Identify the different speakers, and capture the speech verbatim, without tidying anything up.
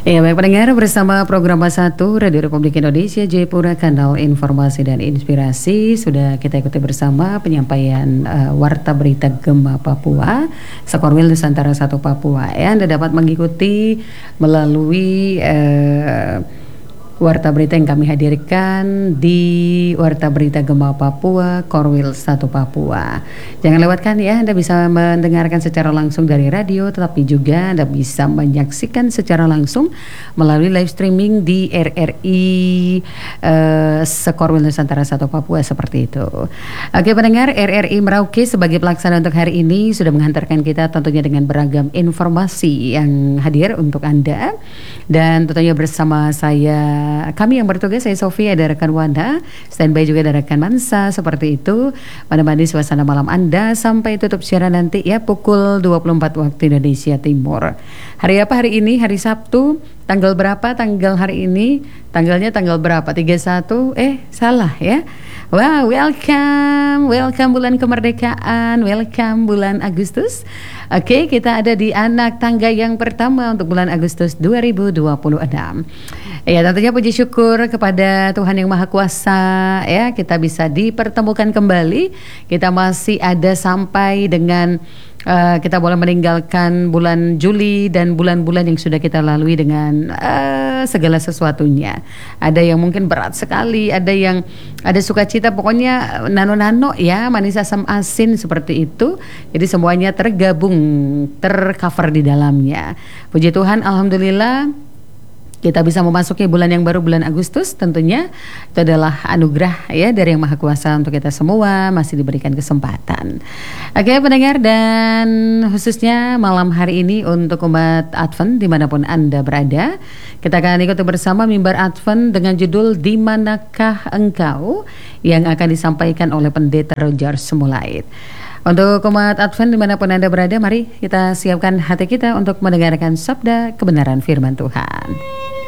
Speaker 1: Ya, baik pendengar, bersama program satu Radio Republik Indonesia Jayapura, kanal informasi dan inspirasi, sudah kita ikuti bersama penyampaian uh, Warta Berita Gema Papua, Sekorwil Nusantara satu Papua. Ya, Anda dapat mengikuti melalui uh, Warta Berita yang kami hadirkan di Warta Berita Gema Papua, Korwil satu Papua. Jangan lewatkan ya, Anda bisa mendengarkan secara langsung dari radio, tetapi juga Anda bisa menyaksikan secara langsung melalui live streaming di R R I uh, Sekorwil Nusantara satu Papua, seperti itu. Oke pendengar, R R I Merauke sebagai pelaksana untuk hari ini sudah menghantarkan kita tentunya dengan beragam informasi yang hadir untuk Anda. Dan tentunya bersama saya, kami yang bertugas, saya Sofi, ada rekan Wanda, standby juga ada rekan Mansa, seperti itu. Menemani suasana malam Anda sampai tutup siaran nanti ya, pukul dua puluh empat waktu Indonesia Timur. Hari apa hari ini? Hari Sabtu. Tanggal berapa tanggal hari ini? Tanggalnya tanggal berapa? tiga puluh satu? Eh, salah ya. Wow, welcome, welcome bulan kemerdekaan, welcome bulan Agustus. Oke, kita ada di anak tangga yang pertama untuk bulan Agustus dua ribu dua puluh enam. Ya, tentunya puji syukur kepada Tuhan Yang Maha Kuasa ya, kita bisa dipertemukan kembali. Kita masih ada sampai dengan Uh, kita boleh meninggalkan bulan Juli dan bulan-bulan yang sudah kita lalui dengan uh, segala sesuatunya. Ada yang mungkin berat sekali, ada yang ada sukacita, pokoknya nano-nano ya, manis asam asin seperti itu. Jadi semuanya tergabung, tercover di dalamnya. Puji Tuhan, alhamdulillah. Kita bisa memasuki bulan yang baru, bulan Agustus. Tentunya itu adalah anugerah ya dari Yang Maha Kuasa untuk kita semua, masih diberikan kesempatan. Oke pendengar, dan khususnya malam hari ini untuk umat Advent dimanapun Anda berada, kita akan ikuti bersama mimbar Advent dengan judul Di Manakah Engkau, yang akan disampaikan oleh Pendeta Roger Semulait. Untuk umat Advent dimanapun Anda berada, mari kita siapkan hati kita untuk mendengarkan sabda kebenaran firman Tuhan.